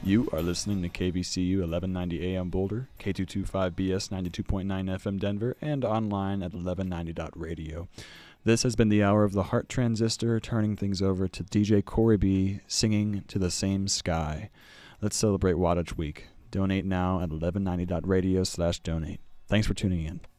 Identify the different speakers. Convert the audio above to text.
Speaker 1: You are listening to KVCU 1190 AM Boulder, K225BS 92.9 FM Denver, and online at 1190.radio. This has been the Hour of the Heart Transistor, turning things over to DJ Corey B. singing To the Same Sky. Let's celebrate Wattage Week. Donate now at 1190.radio/donate. Thanks for tuning in.